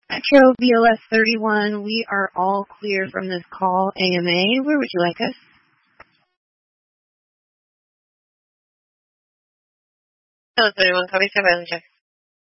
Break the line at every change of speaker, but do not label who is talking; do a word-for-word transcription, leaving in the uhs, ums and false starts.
Metro B L S thirty-one, we are all clear from this call. A M A, where would you like us?
Hello, thirty-one, copy, seven, check.